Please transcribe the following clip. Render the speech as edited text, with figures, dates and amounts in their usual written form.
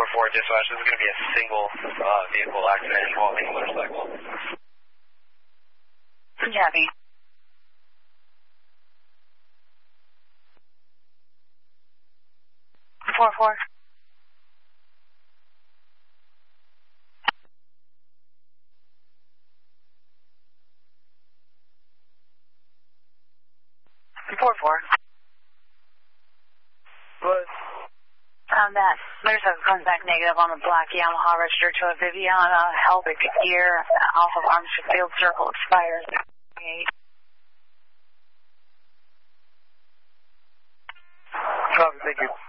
4-4 dispatch. This is going to be a single vehicle accident involving a motorcycle. Punjabi. 4-4. What? That motorcycle comes back negative on the black Yamaha registered to a Viviana Helbic gear off of Armstrong Field Circle expires. Copy, thank you.